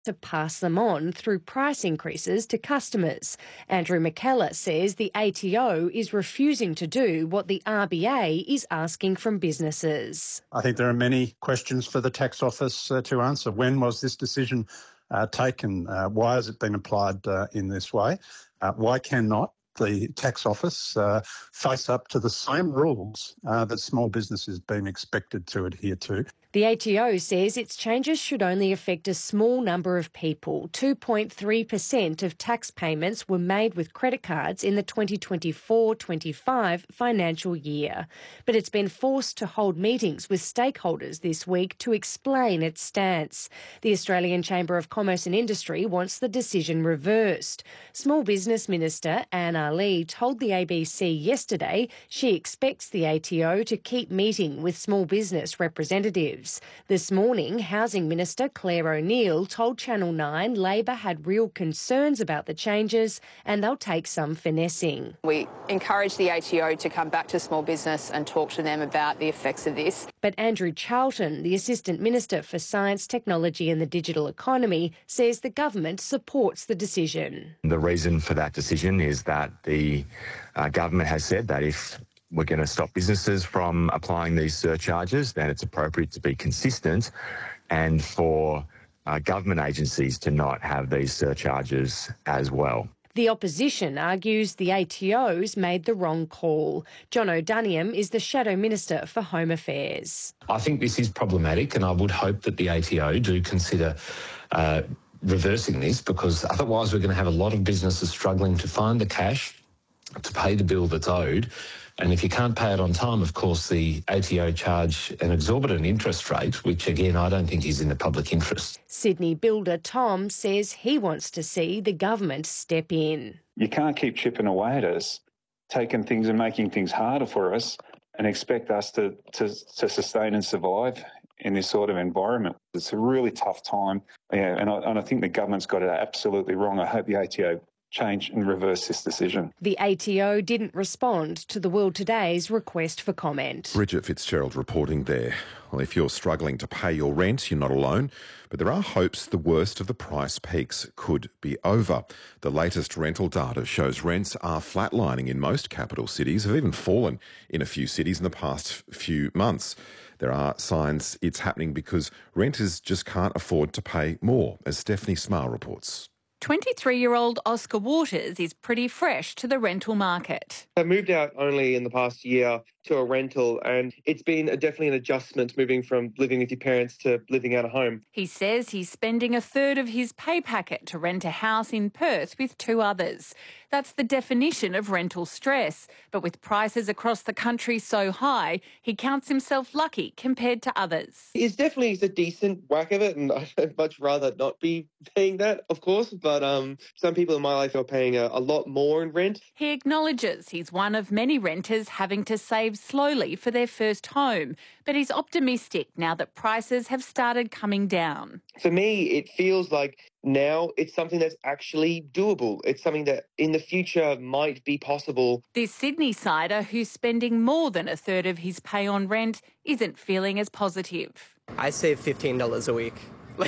to pass them on through price increases to customers. Andrew McKellar says the ATO is refusing to do what the RBA is asking from businesses. I think there are many questions for the tax office to answer. When was this decision taken? Why has it been applied in this way? Why cannot the tax office face up to the same rules that small businesses have been expected to adhere to? The ATO says its changes should only affect a small number of people. 2.3% of tax payments were made with credit cards in the 2024-25 financial year. But it's been forced to hold meetings with stakeholders this week to explain its stance. The Australian Chamber of Commerce and Industry wants the decision reversed. Small Business Minister Anne Ali told the ABC yesterday she expects the ATO to keep meeting with small business representatives. This morning, Housing Minister Claire O'Neill told Channel 9 Labor had real concerns about the changes and they'll take some finessing. We encourage the ATO to come back to small business and talk to them about the effects of this. But Andrew Charlton, the Assistant Minister for Science, Technology and the Digital Economy, says the government supports the decision. The reason for that decision is that the government has said that if we're going to stop businesses from applying these surcharges, then it's appropriate to be consistent and for government agencies to not have these surcharges as well. The opposition argues the ATO's made the wrong call. John O'Duniam is the Shadow Minister for Home Affairs. I think this is problematic and I would hope that the ATO do consider reversing this, because otherwise we're going to have a lot of businesses struggling to find the cash to pay the bill that's owed. And if you can't pay it on time, of course, the ATO charge an exorbitant interest rate, which, again, I don't think is in the public interest. Sydney builder Tom says he wants to see the government step in. You can't keep chipping away at us, taking things and making things harder for us and expect us to sustain and survive in this sort of environment. It's a really tough time, and I think the government's got it absolutely wrong. I hope the ATO change and reverse this decision. The ATO didn't respond to the World Today's request for comment. Bridget Fitzgerald reporting there. Well, if you're struggling to pay your rent, you're not alone, but there are hopes the worst of the price peaks could be over. The latest rental data shows rents are flatlining in most capital cities, have even fallen in a few cities in the past few months. There are signs it's happening because renters just can't afford to pay more, as Stephanie Smale reports. 23-year-old Oscar Waters is pretty fresh to the rental market. I moved out only in the past year to a rental, and it's been definitely an adjustment moving from living with your parents to living out of home. He says he's spending a third of his pay packet to rent a house in Perth with two others. That's the definition of rental stress. But with prices across the country so high, he counts himself lucky compared to others. It's definitely a decent whack of it, and I'd much rather not be paying that, of course, but some people in my life are paying a lot more in rent. He acknowledges he's one of many renters having to save slowly for their first home, but he's optimistic now that prices have started coming down. For me, it feels like now it's something that's actually doable. It's something that in the future might be possible. This Sydney-sider, who's spending more than a third of his pay on rent, isn't feeling as positive. I save $15 a week.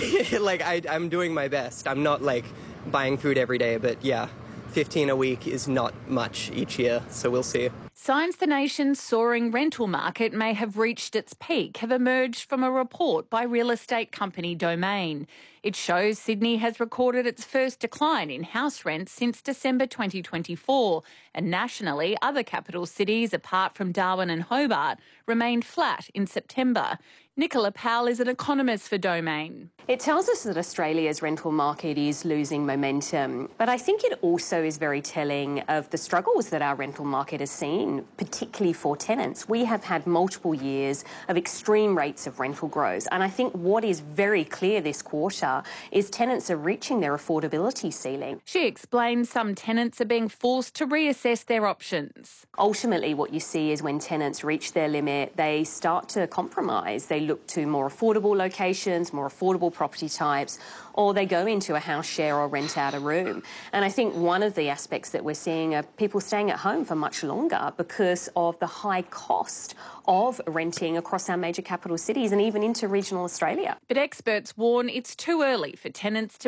I'm doing my best. I'm not buying food every day, but yeah, $15 a week is not much each year, so we'll see. Signs the nation's soaring rental market may have reached its peak have emerged from a report by real estate company Domain. It shows Sydney has recorded its first decline in house rents since December 2024, and nationally, other capital cities, apart from Darwin and Hobart, remained flat in September. Nicola Powell is an economist for Domain. It tells us that Australia's rental market is losing momentum, but I think it also is very telling of the struggles that our rental market has seen, particularly for tenants. We have had multiple years of extreme rates of rental growth, and I think what is very clear this quarter is tenants are reaching their affordability ceiling. She explains some tenants are being forced to reassess their options. Ultimately, what you see is when tenants reach their limit, they start to compromise. They look to more affordable locations, more affordable property types, or they go into a house share or rent out a room. And I think one of the aspects that we're seeing are people staying at home for much longer because of the high cost of renting across our major capital cities and even into regional Australia. But experts warn it's too early for tenants to